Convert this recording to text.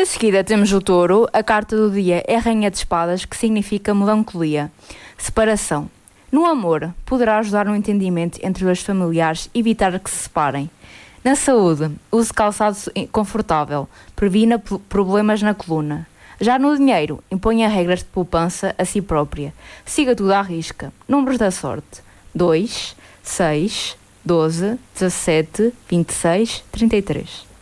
seguida temos o touro. A carta do dia é a Rainha de Espadas, que significa melancolia. Separação. No amor, poderá ajudar no entendimento entre os familiares e evitar que se separem. Na saúde, use calçado confortável, previna problemas na coluna. Já no dinheiro, imponha regras de poupança a si própria. Siga tudo à risca. Números da sorte: 2, 6, 12, 17, 26, 33.